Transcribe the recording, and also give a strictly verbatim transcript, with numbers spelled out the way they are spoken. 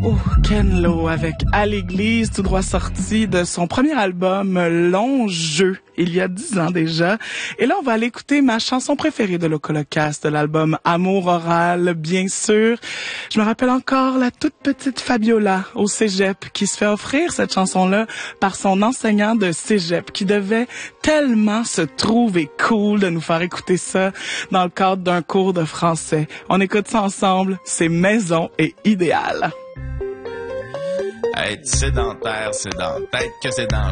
Oh, Ken Lo avec À l'église, tout droit sorti de son premier album Long Jeu, il y a dix ans déjà. Et là, on va aller écouter ma chanson préférée de Locolocast, de l'album Amour oral, bien sûr. Je me rappelle encore la toute petite Fabiola au cégep qui se fait offrir cette chanson-là par son enseignant de cégep qui devait tellement se trouver cool de nous faire écouter ça dans le cadre d'un cours de français. On écoute ça ensemble, c'est Maison et Idéal. Être sédentaire, c'est dans la tête que c'est dans